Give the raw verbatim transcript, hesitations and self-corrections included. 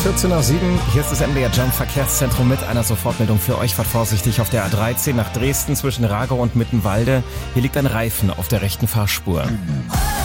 vierzehn Uhr sieben, hier ist das M D R Jump Verkehrszentrum mit einer Sofortmeldung für euch. Fahrt vorsichtig auf der A dreizehn nach Dresden zwischen Ragau und Mittenwalde. Hier liegt ein Reifen auf der rechten Fahrspur.